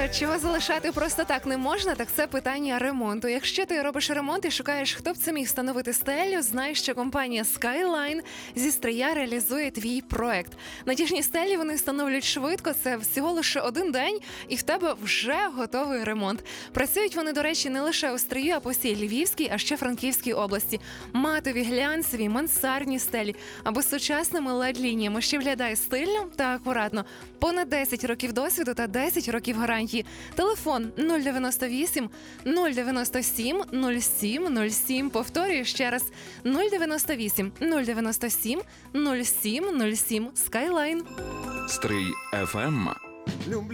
чого залишати просто так не можна, так це питання ремонту. Якщо ти робиш ремонт і шукаєш, хто б це міг встановити стелю, знай, що компанія Skyline зі Стрия реалізує твій проект. Натяжні стелі вони встановлюють швидко, це всього лише один день, і в тебе вже готовий ремонт. Працюють вони, до речі, не лише у Стрию, а по всій Львівській, а ще Франківській області. Матові, глянцеві, мансардні стелі або з сучасними LED-лініями, що виглядає стильно та акуратно. Понад 10 років досвіду та 10 років гарантії. Телефон 098 097 07 07. Повторюю ще раз. 098 097 07 07. Skyline. Стрий FM. Люблю